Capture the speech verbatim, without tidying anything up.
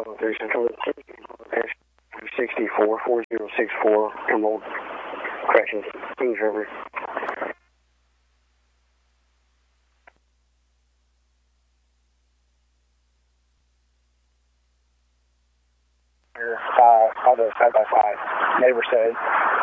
five oh three Central. sixty-four, four zero six four, Emerald, crashing Kings River. Five, I'll do five by five. Neighbor said